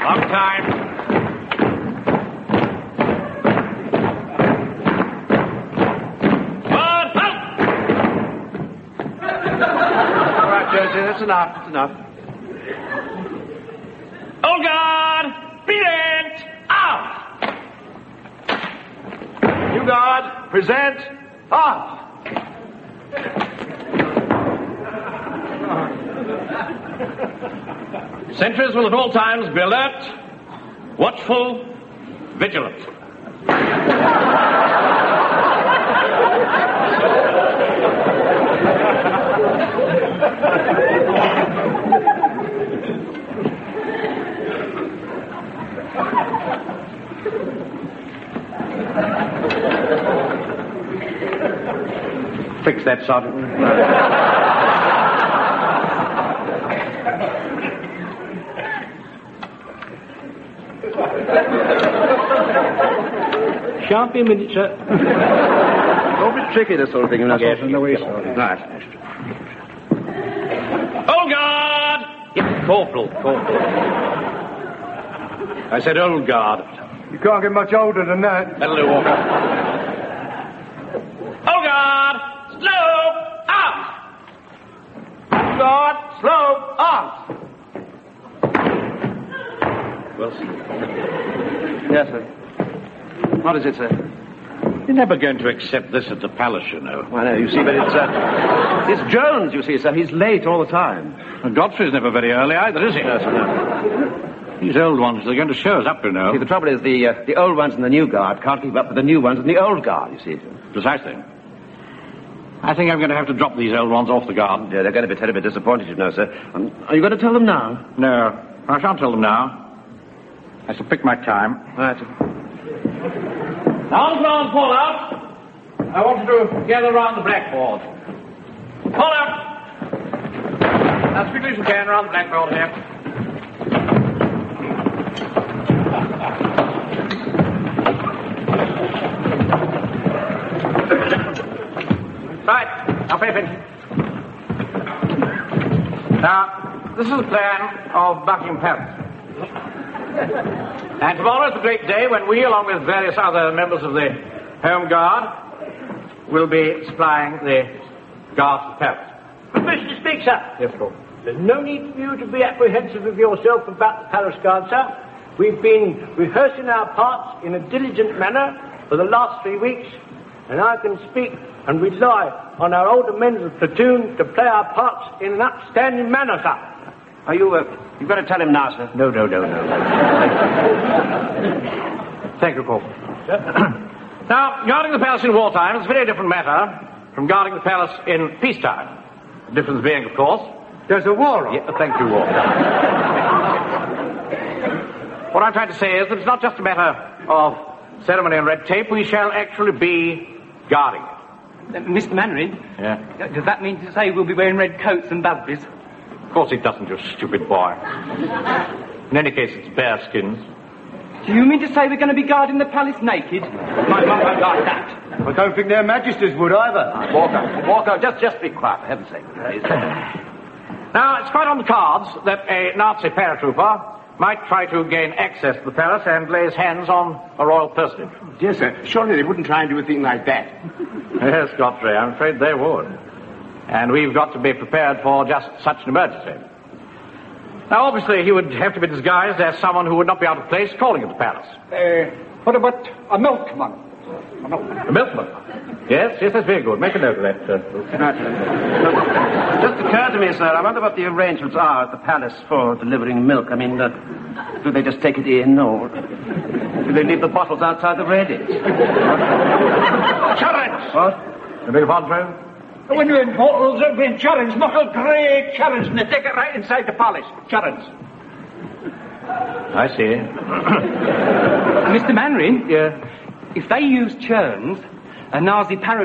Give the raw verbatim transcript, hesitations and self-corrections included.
Long time. One, halt! All right, Josie, that's enough. That's enough. Old guard, present, out! New guard, present, off! Sentries will at all times be alert, watchful, vigilant. Fix that, Sergeant. Shan't be a minute, sir. Don't be tricky, this sort of thing. You're not Yes, supposed to- no way, sir. Right. Old guard! Yes, corporal, corporal. I said old guard. You can't get much older than that. That'll do, Walker. Old guard! Slow! Out! Guard, slow, off! Wilson. Yes, sir. What is it, sir? You're never going to accept this at the palace, you know. I know, you see, but it's, uh, it's Jones, you see, sir. He's late all the time. And Godfrey's never very early either, is he? Yes, sir, no. These old ones, they're going to show us up, you know. See, the trouble is the, uh, the old ones in the new guard can't keep up with the new ones in the old guard, you see. Precisely. I think I'm going to have to drop these old ones off the guard. Yeah, they're going to be terribly disappointed, you know, sir. Um, are you going to tell them now? No, I shan't tell them now. I shall pick my time. Right. Now, on, pull out. I want you to gather round the blackboard. Pull out. As quickly as you can round the blackboard here. Right, now pay attention. Now, this is the plan of Buckingham Palace. And tomorrow is the great day when we, along with various other members of the Home Guard, will be supplying the guard to the palace. Permission to speak, sir. Yes, Lord. There's no need for you to be apprehensive of yourself about the palace guard, sir. We've been rehearsing our parts in a diligent manner for the last three weeks, and I can speak and rely on our older men of the platoon to play our parts in an upstanding manner, sir. Are you, uh, you've got to tell him now, sir. No, no, no, no. Thank you, Corporal. Now, guarding the palace in wartime is a very different matter from guarding the palace in peacetime. The difference being, of course... There's a war on. Yeah, thank you, Walker. What I'm trying to say is that it's not just a matter of ceremony and red tape. We shall actually be guarding it. Uh, Mister Mannering? Yeah? Does that mean to say we'll be wearing red coats and busbies? Of course it doesn't, you stupid boy. In any case, it's bear skins. Do you mean to say we're going to be guarding the palace naked? My mum won't like that. I don't think their majesties would either. Walker, Walker, just, just be quiet, for heaven's sake. Now, it's quite on the cards that a Nazi paratrooper might try to gain access to the palace and lay his hands on a royal personage. Yes, sir. Surely they wouldn't try and do a thing like that. Yes, Godfrey, I'm afraid they would. And we've got to be prepared for just such an emergency. Now, obviously, he would have to be disguised as someone who would not be out of place calling at the palace. Uh, what about a milkman? A milkman? Yes, yes, that's very good. Make a note of that, sir. Just occurred to me, sir, I wonder what the arrangements are at the palace for delivering milk. I mean, uh, do they just take it in, or do they leave the bottles outside the readies? Challenge! What? I beg your pardon, sir? When you're in bottles, there'll be challenge, knuckle grey challenge, and they take it right inside the palace. Challenge. I see. Mister Mannering? Yeah? If they use churns, a Nazi paratrooper